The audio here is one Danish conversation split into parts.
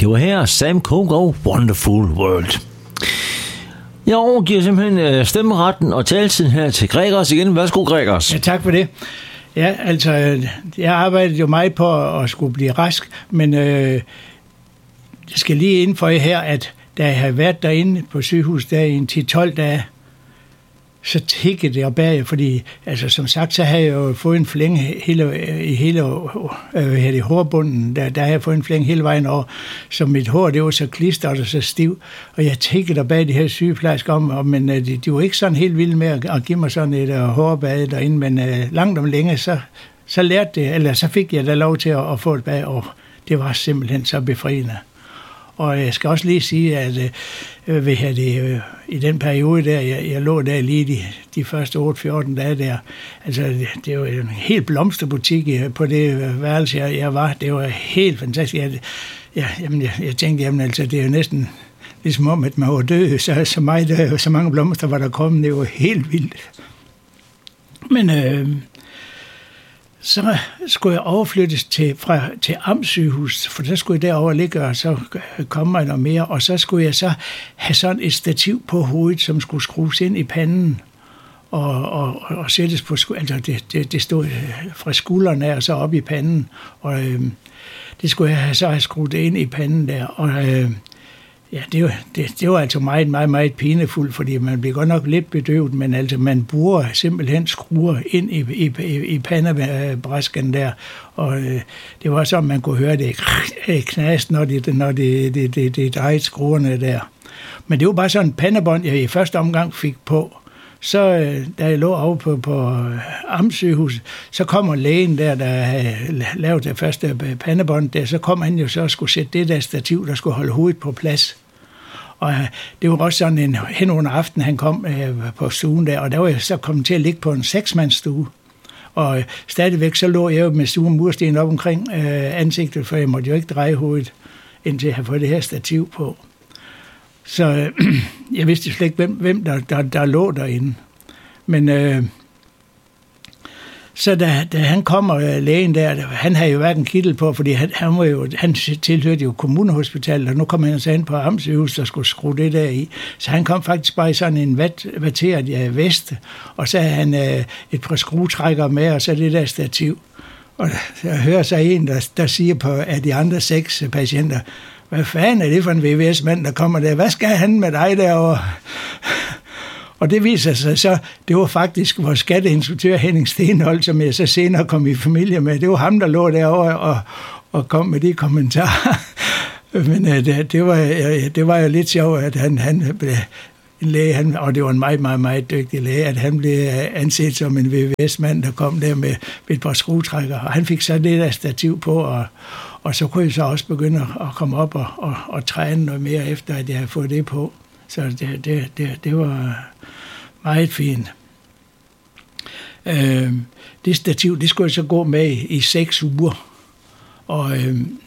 Det var her Sam Cooke og Wonderful World. Jeg overgiver simpelthen stemmeretten og taletiden her til Gregers igen. Værsgo, Gregers. Ja, tak for det. Ja, altså, jeg arbejdede jo meget på at skulle blive rask, men jeg skal lige indføje her, at da jeg havde været derinde på sygehus der i 10-12 dage, så tikkede det og bag, fordi altså, som sagt, så havde jeg jo fået en flænge i hele hårbunden, der havde jeg fået en flænge hele vejen over, så mit hår, det var så klistret og så stiv, og jeg tikkede og bag de her sygeplejersker om, men de var ikke sådan helt vilde med at give mig sådan et hårbad derinde, men langt om længe, så lærte det, eller så fik jeg da lov til at få et bad, og det var simpelthen så befriende. Og jeg skal også lige sige, at i den periode der, jeg lå der lige de første 8-14 dage der, altså det var en helt blomsterbutik på det værelse, jeg var. Det var helt fantastisk. Jeg tænkte, jamen altså, det er jo næsten ligesom om, at man var død, så mange blomster var der kommet. Det var helt vildt. Men så skulle jeg overflyttes til Amtssygehus, for så skulle jeg derover ligge, og så komme mig noget mere, og så skulle jeg så have sådan et stativ på hovedet, som skulle skrues ind i panden, og sættes på altså det stod fra skuldrene af og så op i panden, og det skulle jeg så have skruet ind i panden der, og ja, det var altså meget, meget, meget pinefuldt, fordi man bliver godt nok lidt bedøvet, men altså man bruger simpelthen skruer ind i pandebræsken der, og det var så, man kunne høre det knast, når det drejede skruerne der. Men det var bare sådan en pandebånd, jeg i første omgang fik på. Så da jeg lå over på Amtssygehuset, så kommer lægen der havde lavet det første pandebånd der, så kom han jo så og skulle sætte det der stativ, der skulle holde hovedet på plads. Og det var også sådan hen under aften, han kom på stuen der, og der var jeg så kommet til at ligge på en 6-mandsstue. Og stadigvæk så lå jeg jo med stue og mursten op omkring ansigtet, for jeg måtte jo ikke dreje hovedet, indtil jeg havde fået det her stativ på. Så jeg vidste slet ikke, hvem der lå derinde. Men så da han kommer, lægen der, han havde jo hverken kittel på, fordi han tilhørte jo kommunehospitalet, og nu kom han så ind på Amtssygehuset og skulle skrue det der i. Så han kom faktisk bare i sådan en vatteret veste, og så havde han et par skruetrækker med, og så det der stativ. Og jeg hører så en, der siger på af de andre 6 patienter, hvad fanden er det for en VVS-mand, der kommer der? Hvad skal han med dig derovre? Og det viser sig så, det var faktisk vores skatteinstruktør Henning Stenholt, som jeg så senere kom i familie med. Det var ham, der lå derovre og kom med de kommentarer. Men det var jo lidt sjovt, at han blev en læge, og det var en meget, meget, meget dygtig læge, at han blev anset som en VVS-mand, der kom der med et par skruetrækker. Og han fik så det der stativ på, og så kunne jeg så også begynde at komme op og træne noget mere, efter at jeg havde fået det på. Så det var meget fint. Det stativ, det skulle jeg så gå med i 6 uger. Og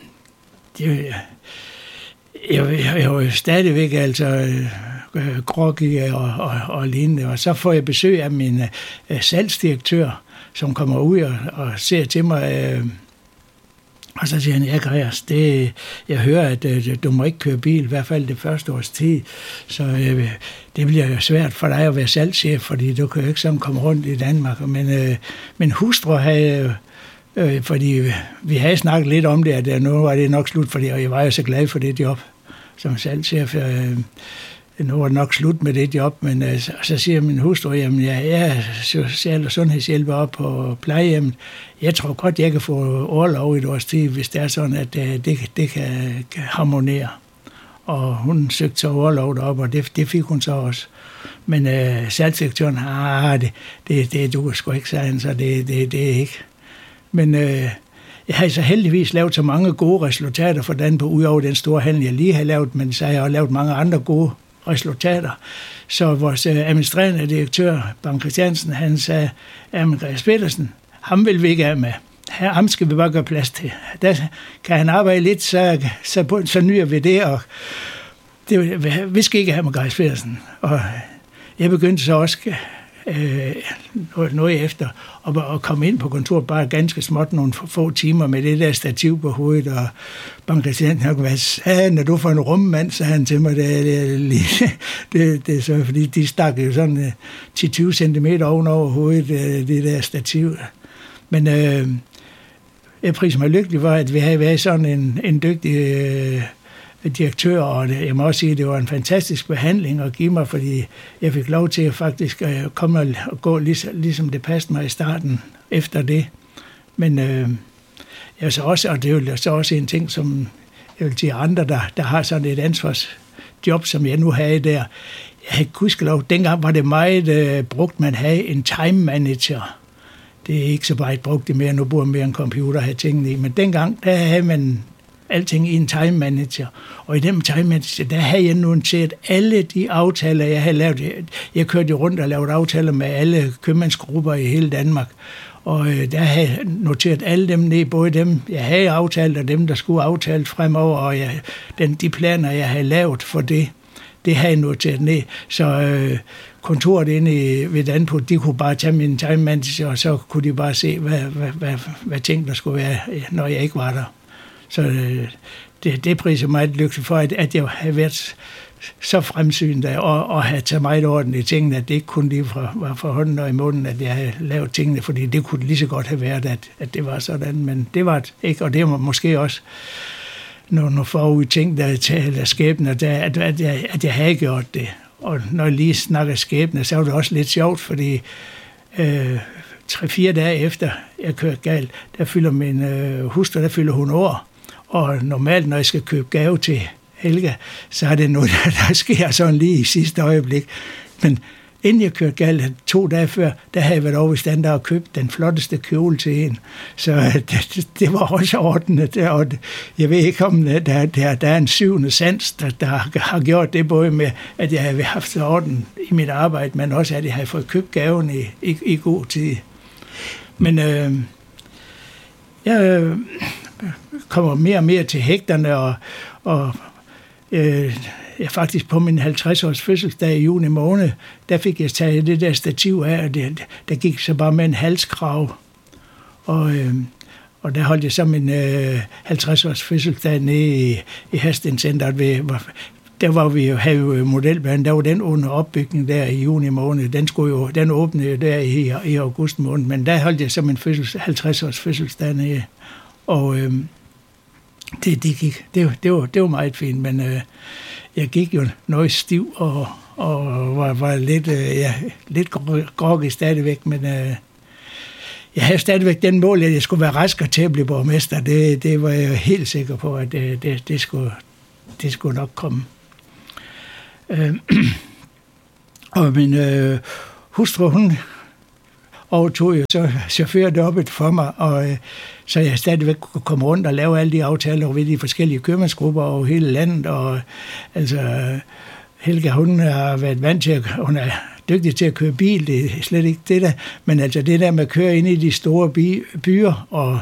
jeg var jo stadigvæk altså groggy og lignende. Og så får jeg besøg af min salgsdirektør, som kommer ud og ser til mig. Og så siger han, ja, Gregers, jeg hører, at du må ikke køre bil, i hvert fald det første års tid, så det bliver jo svært for dig at være salgschef, fordi du kan jo ikke sådan komme rundt i Danmark. Men hustru havde, fordi vi havde snakket lidt om det, at nu var det nok slut, fordi jeg var jo så glad for det job som salgschef. Nu var det nok slut med det job, men så siger min hustru, jamen jeg er social- og sundhedshjælper op på plejehjemmet. Jeg tror godt, jeg kan få orlov i et års tid, hvis det er sådan, at det kan harmonere. Og hun søgte så orlov deroppe, og det fik hun så også. Men salgsdirektøren, det du sgu ikke, sagde han, så det er ikke. Men jeg har så heldigvis lavet så mange gode resultater for den på, udover den store handel, jeg lige har lavet, men så har jeg også lavet mange andre gode resultater. Så vores administrerende direktør, Bang Christiansen, han sagde, Gregers Petersen, ham vil vi ikke have med. Ham skal vi bare gøre plads til. Der kan han arbejde lidt, så nyer vi det, og vi skal ikke have med Gregers Petersen. Og jeg begyndte så også noget efter, og kom ind på kontoret bare ganske småt nogle få timer med det der stativ på hovedet, og bankresidenten har hvad sagde, når du får en rummand, sagde han til mig, det er så, fordi de stak jo sådan 10-20 centimeter ovenover hovedet, det der stativ. Men jeg priser mig lykkelig for, at vi havde været sådan en dygtig direktør, og jeg må også sige, at det var en fantastisk behandling at give mig, fordi jeg fik lov til at faktisk komme og gå ligesom det passede mig i starten efter det. Men jeg så også, og det er jo så også en ting, som jeg vil sige andre, der har sådan et ansvarsjob, som jeg nu havde der. Jeg havde gudskelov, dengang var det meget brugt, man havde en time manager. Det er ikke så meget brugt det mere, nu bruger man mere en computer at have tingene i, men dengang, der havde man alting i en time manager. Og i den time manager, der havde jeg noteret alle de aftaler, jeg havde lavet. Jeg kørte jo rundt og lavede aftaler med alle købmandsgrupper i hele Danmark. Og der havde jeg noteret alle dem ned, både dem, jeg havde aftalt, og dem, der skulle aftales fremover, og de planer, jeg havde lavet for det havde jeg noteret ned. Så kontoret inde ved Danpo, de kunne bare tage min time manager, og så kunne de bare se, hvad ting der skulle være, når jeg ikke var der. Så det priser mig et lykke for, at jeg har været så fremsynet og have taget meget orden i tingene, at det ikke kun lige var for hånden og i munden, at jeg havde lavet tingene, fordi det kunne lige så godt have været, at det var sådan. Men det var ikke, og det var måske også nogle forud ting, der taler skæbner, at jeg havde gjort det. Og når jeg lige snakker skæbner, så var det også lidt sjovt, fordi 3-4 dage efter jeg kørte galt, der fylder min hustru, der fylder hun år. Og normalt, når jeg skal købe gave til Helga, så er det noget, der sker sådan lige i sidste øjeblik. Men inden jeg kørte galt 2 dage før, der havde jeg været over i Standard og købt den flotteste kjole til en. Så det var også ordnet. Og jeg ved ikke, om der er en syvende sans, der har gjort det, både med, at jeg havde haft orden i mit arbejde, men også, at jeg havde fået købt gaven i god tid. Men jeg kommer mere og mere til hægterne, og jeg faktisk på min 50-års fødselsdag i juni måned, der fik jeg taget det der stativ af, og der gik så bare med en halskrav. Og der holdt jeg så min 50-års fødselsdag nede i Hastenscenteret. Der var vi jo, havde jo modelbanen, der var den under opbygning der i juni måned. Den åbnede jo der i august måned, men der holdt jeg så min 50-års fødselsdag nede. Og det gik. Det var meget fint, men jeg gik jo noget stiv og var lidt groggy stadigvæk, men jeg havde stadigvæk den mål, at jeg skulle være rask og til at blive borgmester. Det var jeg helt sikker på, at det skulle nok komme. Og min hustru, hun overtog jo så chaufførjobbet for mig, og så jeg stadigvæk kunne komme rundt og lave alle de aftaler ved de forskellige købmandsgrupper over hele landet. Og altså, Helga, hun har været vant til, hun er dygtig til at køre bil, det er slet ikke det der, men altså det der med at køre ind i de store byer, og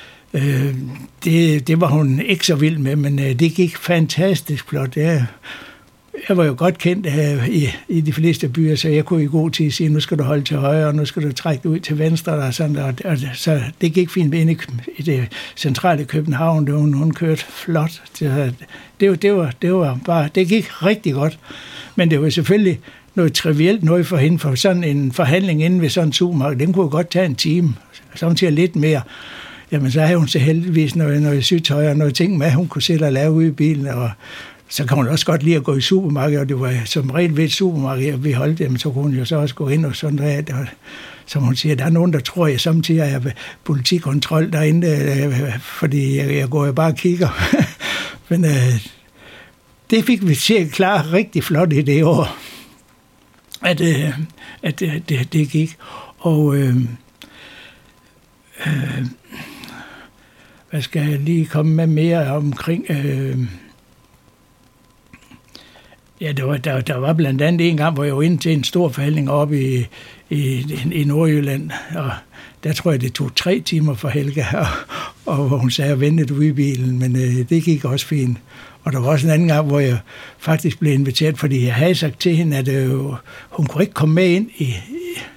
det var hun ikke så vild med, men det gik fantastisk flot. Jeg var jo godt kendt i de fleste byer, så jeg kunne i god tid sige, nu skal du holde til højre, og nu skal du trække ud til venstre, og sådan, og så det gik fint ind i det centrale København. Hun kørte flot. Det var bare, det gik rigtig godt. Men det var selvfølgelig noget trivielt noget for hende, for sådan en forhandling inde ved sådan en supermarked, den kunne godt tage en time, samtidig lidt mere. Jamen, så havde hun så heldigvis noget sygtøj og noget ting med, hun kunne sætte og lave ude i bilen, og så kan hun også godt lide at gå i supermarked, og det var som regel ved et supermarked, vi holdt dem, så kunne hun jo så også gå ind og sådan noget. Og som hun siger, der er nogen, der tror, at jeg samtidig er politikontrol derinde, fordi jeg går jo bare og kigger. Men det fik vi til at klare rigtig flot i det år, at det gik. Og hvad skal jeg lige komme med mere omkring? Ja, der var blandt andet en gang, hvor jeg var inde til en stor forhandling oppe i Nordjylland, og der tror jeg, det tog 3 timer for Helga, og hvor hun sagde, at ventede ude i bilen, men det gik også fint. Og der var også en anden gang, hvor jeg faktisk blev inviteret, fordi jeg havde sagt til hende, at hun kunne ikke komme med ind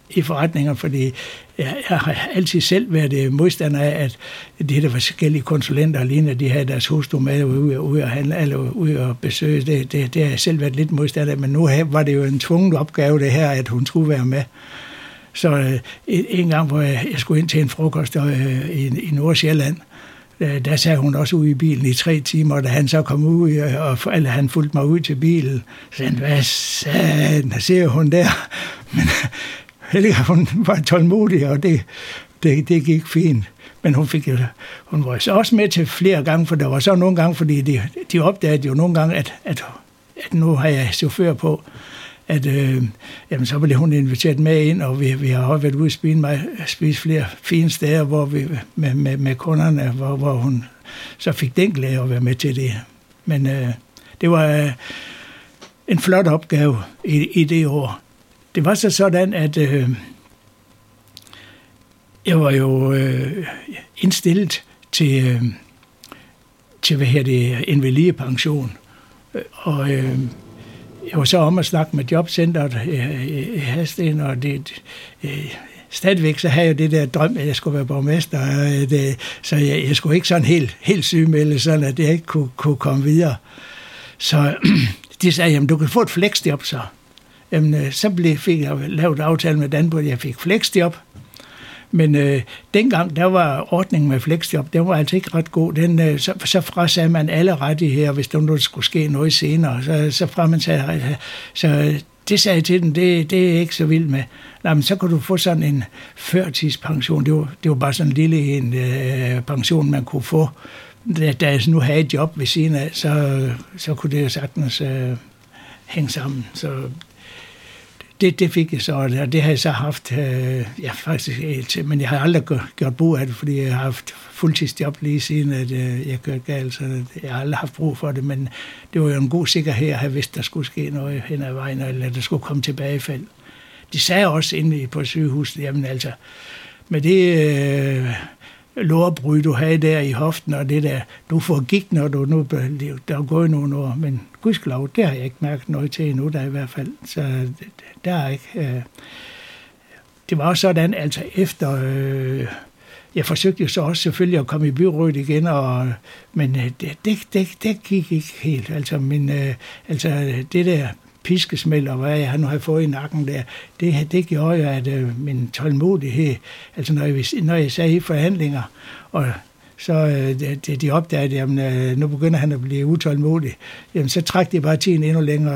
i forretninger, fordi jeg har altid selv været modstander af, at det der forskellige konsulenter og lignende, de havde deres hustru med ude og handle, eller ude og besøge. Det har jeg selv været lidt modstander af, men nu var det jo en tvunget opgave det her, at hun skulle være med. Så en gang, hvor jeg skulle ind til en frokost i Nordsjælland, der sad hun også ude i bilen i 3 timer, og da han så kom ud, og han fulgte mig ud til bilen, så sagde han, hvad satan, der ser hun der? Men heldigvis, hun var tålmodig, og det gik fint. Men hun var så også med til flere gange, for der var så nogle gange, fordi de opdagede jo nogle gange, at nu har jeg chauffør på, at jamen, så blev hun inviteret med ind, og vi har også været ude og spise flere fine steder, hvor vi med kunderne, hvor hun så fik den glæde at være med til det. Men det var en flot opgave i det år. Det var så sådan, at jeg var jo indstillet til invalidepension, og jeg var så om at snakke med jobcentret i Hadsten, og stadigvæk så havde jeg det der drøm, at jeg skulle være borgmester, så jeg skulle ikke sådan helt sygemelde, sådan at jeg ikke kunne komme videre. Så de sagde, jamen du kan få et flexjob så. Jamen, så fik jeg lavet aftale med Danborg, at jeg fik flexjob. Men dengang, der var ordningen med flexjob, den var altså ikke ret god. Så frasagde man alle rettigheder, hvis der nu skulle ske noget senere. Så fra man sagde, så det sagde jeg til den, det er jeg ikke så vild med. Nej, men så kunne du få sådan en førtidspension. Det var bare sådan en lille pension, man kunne få. Da jeg nu havde et job ved siden af, så kunne det jo sagtens hænge sammen. Så det fik jeg så, og det har jeg så haft, faktisk til, men jeg har aldrig gjort brug af det, fordi jeg har haft fuldtidsjob lige siden, at jeg kørte galt, så jeg har aldrig haft brug for det, men det var jo en god sikkerhed at have vidst, der skulle ske noget hen ad vejen, eller der skulle komme tilbagefald. De sagde også inde på sygehuset, jamen altså, med det lårbrud, du havde der i hoften, og det der, du får gigt, når du nu, der er gået nogle år, men gudskelov, det har jeg ikke mærket noget til endnu, der i hvert fald, så der er ikke. Det var også sådan, altså efter, jeg forsøgte jo så også selvfølgelig at komme i byrådet igen, men det gik ikke helt, altså det der piskesmæld og hvad jeg nu har fået i nakken der, det gjorde jo, at min tålmodighed, altså når jeg sagde i forhandlinger, og så de opdagede, jamen nu begynder han at blive utålmodig, jamen så trak de bare tiden endnu længere,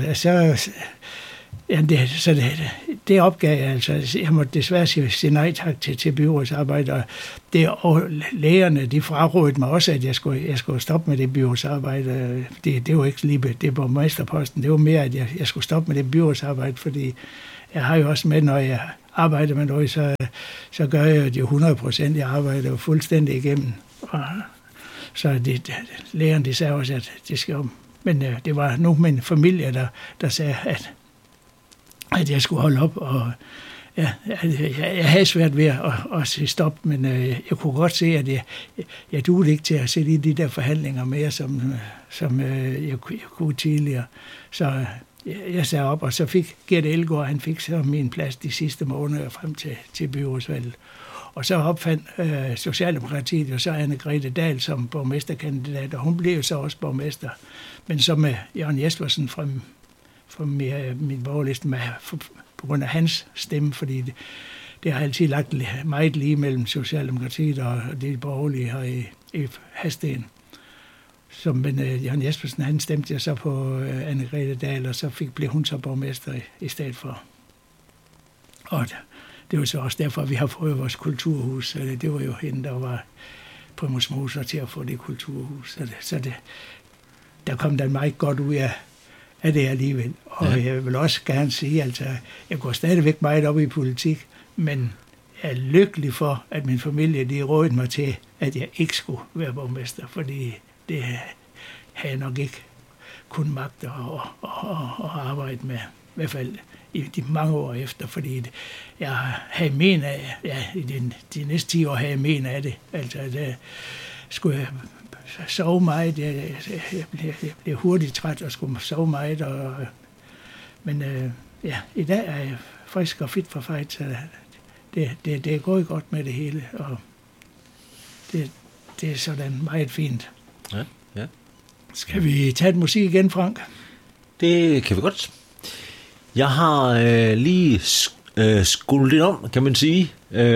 og det opgav jeg, altså jeg måtte desværre sige nej tak til byrådsarbejde, og lægerne, de frarådede mig også, at jeg skulle stoppe med det byrådsarbejde. Det var ikke lige det borgmesterposten, det var mere, at jeg skulle stoppe med det byrådsarbejde, fordi jeg har jo også med, når jeg arbejder med noget, så gør jeg det 100%, jeg arbejder jo fuldstændig igennem. Og så lægerne, de sagde også, at det skal om. Men det var nu min familie, der sagde, at jeg skulle holde op, og ja, jeg havde svært ved at sige stop, men jeg kunne godt se, at jeg duede ikke til at sætte i de der forhandlinger mere, som jeg kunne tidligere. Så jeg sagde op, og så fik Gert Elgaard, han fik så min plads de sidste måneder frem til byrådsvalget. Og så opfandt Socialdemokratiet jo så Anne-Grethe Dahl som borgmesterkandidat, og hun blev jo så også borgmester, men så med Jørgen Jespersen fra min borgerliste på grund af hans stemme, fordi det har altid lagt meget lige mellem Socialdemokratiet og de borgerlige her i Hadsten. Men Jørgen Jespersen, han stemte jeg så på Anne-Grethe Dahl, og så blev hun så borgmester i stedet for. Og det var så også derfor, vi har fået vores kulturhus. Det var jo hende, der var primus motor til at få det kulturhus. Så der kom der meget godt ud af det alligevel. Og jeg vil også gerne sige, altså, jeg går stadigvæk meget op i politik, men jeg er lykkelig for, at min familie, de rådede mig til, at jeg ikke skulle være borgmester, fordi det havde jeg nok ikke kun magt at arbejde med, i hvert fald i de mange år efter, fordi jeg havde men af, i de næste 10 år havde jeg men af det. Altså, der skulle jeg sove meget. Jeg blev hurtigt træt og skulle sove meget. Men ja, i dag er jeg frisk og fit for fight, så det er gået godt med det hele, og det er sådan meget fint. Ja, ja. Skal vi tage et musik igen, Frank? Det kan vi godt. Jeg har lige skuldt lidt om, kan man sige.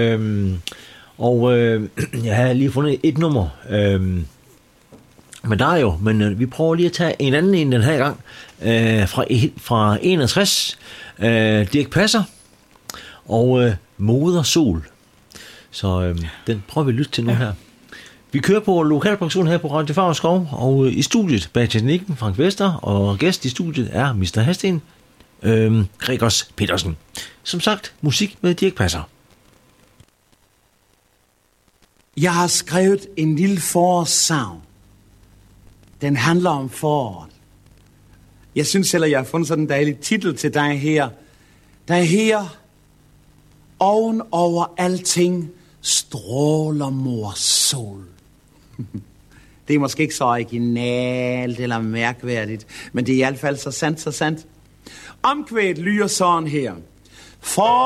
Jeg har lige fundet et nummer. Men der er jo, vi prøver lige at tage en anden en den her gang. Fra 61. Dirch Passer og Moder Sol. Så den prøver vi at lytte til nu her. Vi kører på lokalproduktion her på Radio Favrskov, og i studiet bag teknikken Frank Vester, og gæst i studiet er Mr. Hasten, Gregers Petersen. Som sagt, musik med Dirch Passer. Jeg har skrevet en lille forårssang. Den handler om foråret. Jeg synes selv, at jeg har fundet sådan en dejlig titel til dig her. Der er her, oven over alting, stråler mor sol. Det er måske ikke så originalt eller mærkværdigt, men det er i hvert fald så sandt, så sandt. Omkvædet lyder sådan her. For